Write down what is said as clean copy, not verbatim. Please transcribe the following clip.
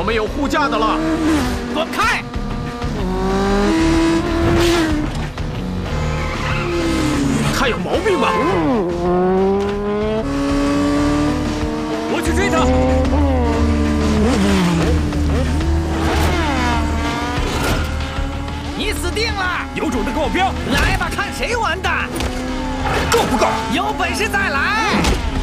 没有护驾的了！ 滚开！ 他有毛病吧？ 我去追他！你死定了！ 有种的跟我飙！ 来吧，看谁完蛋！ 够不够？ 有本事再来！